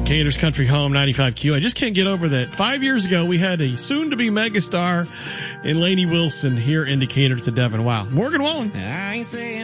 Decatur's Country Home 95Q. I just can't get over that. 5 years ago, we had a soon-to-be megastar in Lainey Wilson here in Decatur to Devon. Wow. Morgan Wallen. I ain't saying